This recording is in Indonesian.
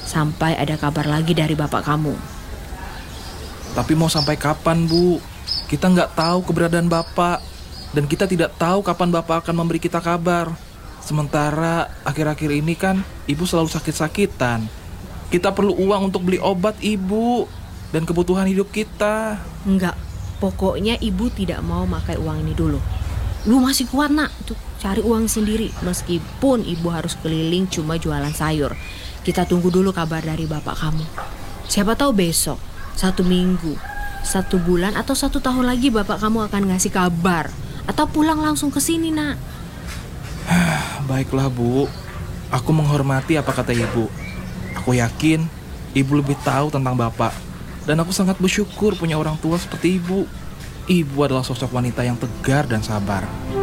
sampai ada kabar lagi dari bapak kamu. Tapi mau sampai kapan, Bu? Kita nggak tahu keberadaan Bapak. Dan kita tidak tahu kapan Bapak akan memberi kita kabar. Sementara akhir-akhir ini kan Ibu selalu sakit-sakitan. Kita perlu uang untuk beli obat Ibu dan kebutuhan hidup kita. Enggak, pokoknya ibu tidak mau pakai uang ini dulu. Ibu masih kuat nak, tuh cari uang sendiri. Meskipun ibu harus keliling cuma jualan sayur. Kita tunggu dulu kabar dari bapak kamu. Siapa tahu besok, 1 minggu, 1 bulan atau 1 tahun lagi bapak kamu akan ngasih kabar. Atau pulang langsung ke sini nak. Baiklah Bu, aku menghormati apa kata Ibu. Aku yakin Ibu lebih tahu tentang Bapak. Dan aku sangat bersyukur punya orang tua seperti Ibu. Ibu adalah sosok wanita yang tegar dan sabar.